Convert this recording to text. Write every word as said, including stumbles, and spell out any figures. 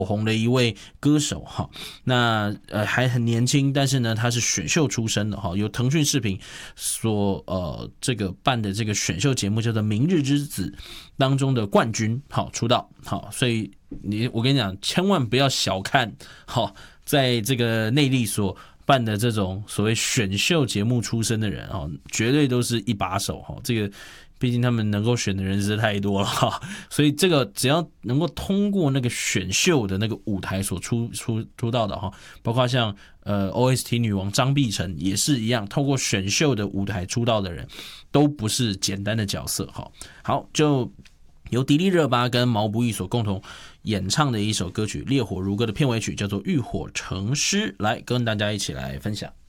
红的一位歌手哈，那呃还很年轻，但是呢他是选秀出身的哈，由腾讯视频所呃这个办的这个选秀节目叫做《明日之子》当中的冠军好出道好，所以你我跟你讲，千万不要小看好在这个内力所办的这种所谓选秀节目出身的人哦，绝对都是一把手哈，这个。毕竟他们能够选的人实在太多了哈，所以这个只要能够通过那个选秀的那个舞台所出出出道的哈，包括像呃 O S T 女王张碧晨也是一样，透过选秀的舞台出道的人，都不是简单的角色哈。好，就由迪丽热巴跟毛不易所共同演唱的一首歌曲《烈火如歌》的片尾曲，叫做《浴火成诗》，来跟大家一起来分享。